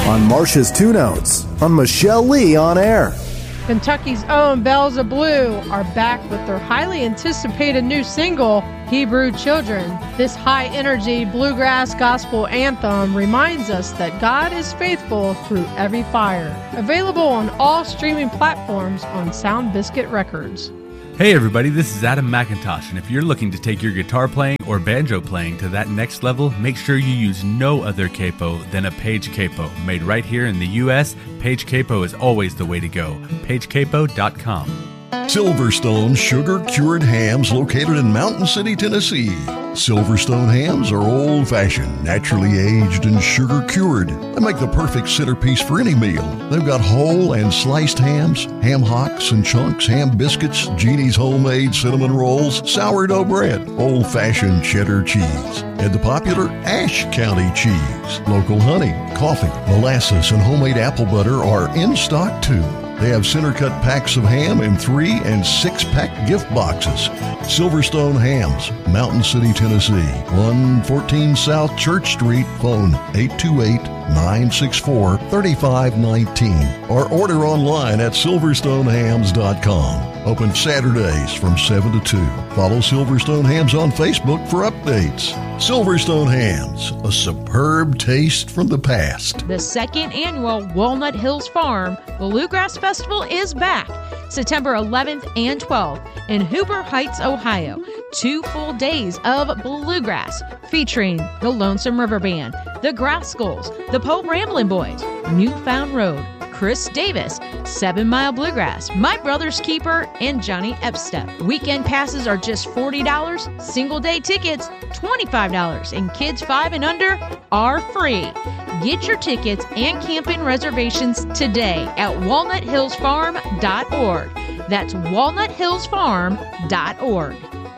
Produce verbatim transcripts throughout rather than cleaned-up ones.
on Marcia's Two Notes on Michelle Lee on Air. Kentucky's own Bells of Blue are back with their highly anticipated new single, Hebrew Children. This high-energy bluegrass gospel anthem reminds us that God is faithful through every fire. Available on all streaming platforms on Sound Biscuit Records. Hey everybody, this is Adam McIntosh, and if you're looking to take your guitar playing or banjo playing to that next level, make sure you use no other capo than a Page Capo. Made right here in the U S, Page Capo is always the way to go. page capo dot com. Silverstone sugar-cured hams located in Mountain City, Tennessee. Silverstone hams are old-fashioned, naturally aged, and sugar-cured. They make the perfect centerpiece for any meal. They've got whole and sliced hams, ham hocks and chunks, ham biscuits, Jeannie's homemade cinnamon rolls, sourdough bread, old-fashioned cheddar cheese, and the popular Ashe County cheese. Local honey, coffee, molasses, and homemade apple butter are in stock, too. They have center-cut packs of ham in three- and six-pack gift boxes. Silverstone Hams, Mountain City, Tennessee. one fourteen South Church Street. Phone eight two eight, nine six four, three five one nine. Or order online at silverstone hams dot com. Open Saturdays from seven to two. Follow Silverstone Hams on Facebook for updates. Silverstone Hams, a superb taste from the past. The second annual Walnut Hills Farm Bluegrass Festival is back September eleventh and twelfth in Hoover Heights, Ohio. Two full days of bluegrass featuring the Lonesome River Band, the Grascals, the Poe Ramblin' Boys, Newfound Road, Chris Davis, Seven Mile Bluegrass, My Brother's Keeper, and Johnny Epstead. Weekend passes are just forty dollars, single day tickets twenty-five dollars, and kids five and under are free. Get your tickets and camping reservations today at walnut hills farm dot org. That's walnut hills farm dot org.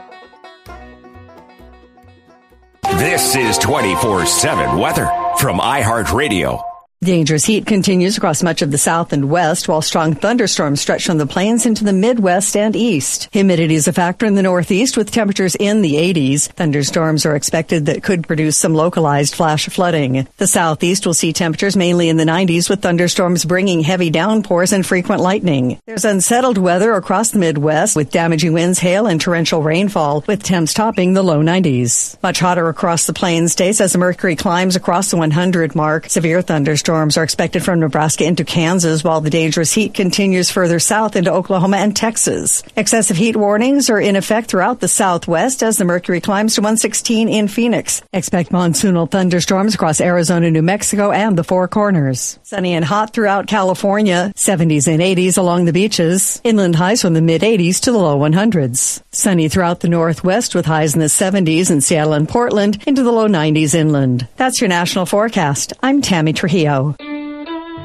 This is twenty-four seven weather from iHeartRadio. Dangerous heat continues across much of the south and west, while strong thunderstorms stretch from the plains into the Midwest and east. Humidity is a factor in the northeast, with temperatures in the eighties. Thunderstorms are expected that could produce some localized flash flooding. The southeast will see temperatures mainly in the nineties, with thunderstorms bringing heavy downpours and frequent lightning. There's unsettled weather across the Midwest, with damaging winds, hail, and torrential rainfall, with temps topping the low nineties. Much hotter across the plains states as the mercury climbs across the one hundred mark. Severe thunderstorms Storms are expected from Nebraska into Kansas, while the dangerous heat continues further south into Oklahoma and Texas. Excessive heat warnings are in effect throughout the southwest as the mercury climbs to one sixteen in Phoenix. Expect monsoonal thunderstorms across Arizona, New Mexico, and the Four Corners. Sunny and hot throughout California, seventies and eighties along the beaches. Inland highs from the mid-eighties to the low one hundreds. Sunny throughout the northwest with highs in the seventies in Seattle and Portland into the low nineties inland. That's your national forecast. I'm Tammy Trujillo.